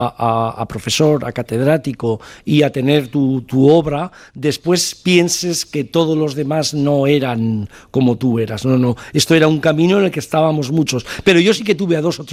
a profesor, a catedrático y a tener tu obra, después pienses que todos los demás no eran como tú eras. No, no, esto era un camino en el que estábamos muchos. Pero yo sí que tuve a dos o tres